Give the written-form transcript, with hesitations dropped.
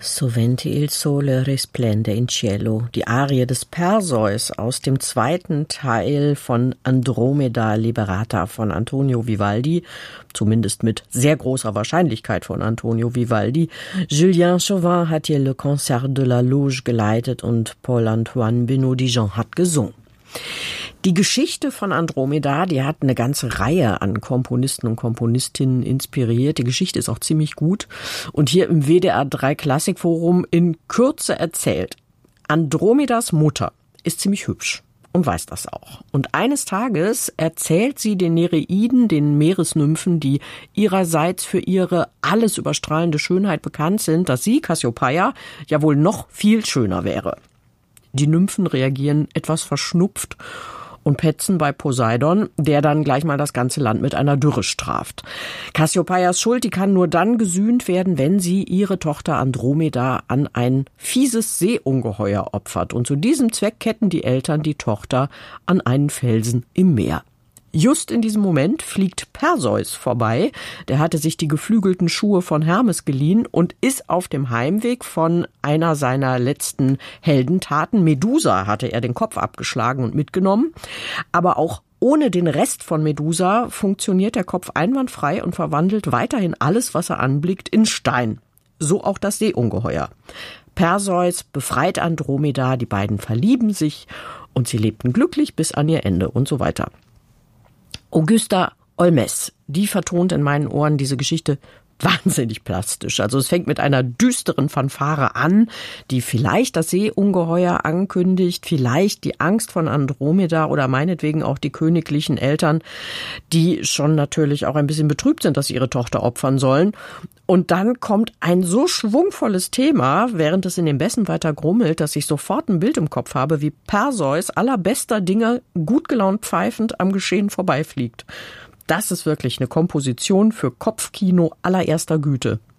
Sovente il sole risplende in cielo, die Arie des Perseus aus dem zweiten Teil von Andromeda Liberata von Antonio Vivaldi, zumindest mit sehr großer Wahrscheinlichkeit von Antonio Vivaldi. Julien Chauvin hat hier Le Concert de la Loge geleitet und Paul-Antoine Benot-Dijon hat gesungen. Die Geschichte von Andromeda, die hat eine ganze Reihe an Komponisten und Komponistinnen inspiriert. Die Geschichte ist auch ziemlich gut. Und hier im WDR 3 Klassikforum in Kürze erzählt. Andromedas Mutter ist ziemlich hübsch und weiß das auch. Und eines Tages erzählt sie den Nereiden, den Meeresnymphen, die ihrerseits für ihre alles überstrahlende Schönheit bekannt sind, dass sie, Cassiopeia, ja wohl noch viel schöner wäre. Die Nymphen reagieren etwas verschnupft und petzen bei Poseidon, der dann gleich mal das ganze Land mit einer Dürre straft. Cassiopeias Schuld, die kann nur dann gesühnt werden, wenn sie ihre Tochter Andromeda an ein fieses Seeungeheuer opfert. Und zu diesem Zweck ketten die Eltern die Tochter an einen Felsen im Meer. Just in diesem Moment fliegt Perseus vorbei. Der hatte sich die geflügelten Schuhe von Hermes geliehen und ist auf dem Heimweg von einer seiner letzten Heldentaten. Medusa hatte er den Kopf abgeschlagen und mitgenommen. Aber auch ohne den Rest von Medusa funktioniert der Kopf einwandfrei und verwandelt weiterhin alles, was er anblickt, in Stein. So auch das Seeungeheuer. Perseus befreit Andromeda, die beiden verlieben sich und sie lebten glücklich bis an ihr Ende und so weiter. Augusta Olmes, die vertont in meinen Ohren diese Geschichte wahnsinnig plastisch. Also es fängt mit einer düsteren Fanfare an, die vielleicht das Seeungeheuer ankündigt, vielleicht die Angst von Andromeda oder meinetwegen auch die königlichen Eltern, die schon natürlich auch ein bisschen betrübt sind, dass sie ihre Tochter opfern sollen. Und dann kommt ein so schwungvolles Thema, während es in den Bässen weiter grummelt, dass ich sofort ein Bild im Kopf habe, wie Perseus allerbester Dinge gut gelaunt pfeifend am Geschehen vorbeifliegt. Das ist wirklich eine Komposition für Kopfkino allererster Güte.